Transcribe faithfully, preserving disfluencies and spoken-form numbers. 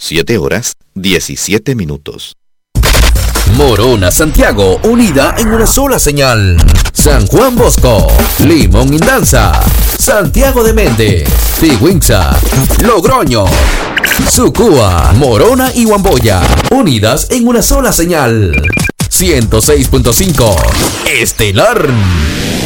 siete horas, diecisiete minutos. Morona, Santiago, unida en una sola señal. San Juan Bosco, Limón Indanza, Santiago de Méndez, Pigüinza, Logroño, Sucúa, Morona y Huamboya, unidas en una sola señal. ciento seis punto cinco Estelar.